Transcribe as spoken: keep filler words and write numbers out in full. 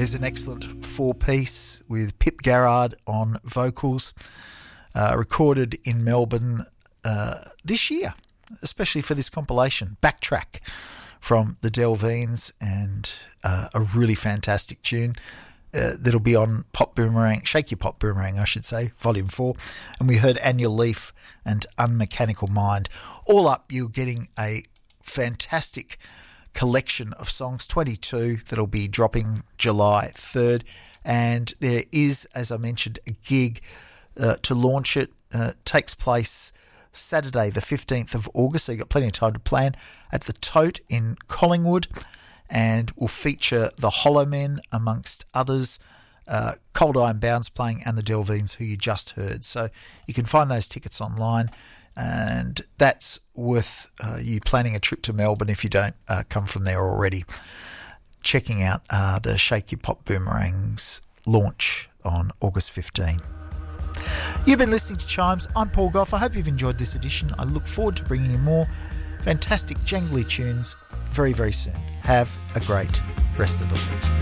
There's an excellent four-piece with Pip Garrard on vocals, uh, recorded in Melbourne uh, this year, especially for this compilation, Backtrack from the Delveens, and uh, a really fantastic tune uh, that'll be on Pop Boomerang, Shake Your Pop Boomerang, I should say, Volume four. And we heard Annual Leaf and Unmechanical Mind. All up, you're getting a fantastic collection of songs, twenty-two, that'll be dropping July third, and there is, as I mentioned, a gig uh, to launch it. Uh, takes place Saturday the fifteenth of August, so you've got plenty of time to plan, at the Tote in Collingwood, and will feature the Hollow Men amongst others, uh, Cold Iron Bounds playing, and the Delveens, who you just heard. So you can find those tickets online, and that's worth uh, you planning a trip to Melbourne if you don't uh, come from there already. Checking out uh, the Shake Your Pop Boomerangs launch on August fifteenth. You've been listening to Chimes. I'm Paul Gough. I hope you've enjoyed this edition. I look forward to bringing you more fantastic jangly tunes very, very soon. Have a great rest of the week.